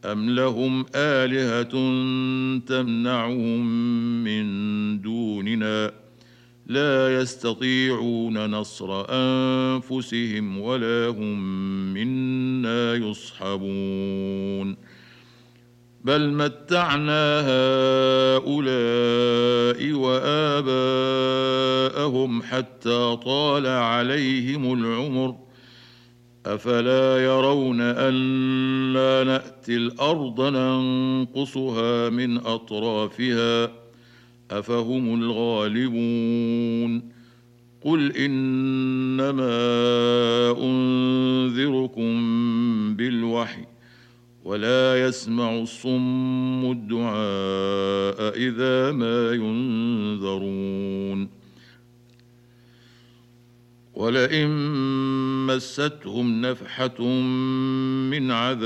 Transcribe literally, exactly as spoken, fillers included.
أم لهم آلهة تمنعهم من دوننا لا يستطيعون نصر أنفسهم ولا هم منا يصحبون بل متعنا هؤلاء وآباءهم حتى طال عليهم العمر أفلا يرون أنا نأتي الأرض ننقصها من أطرافها أفهم الغالبون قل إنما أنذركم بالوحي ولا يسمع الصم الدعاء إذا ما ينذرون ولئن مستهم نفحة من عذاب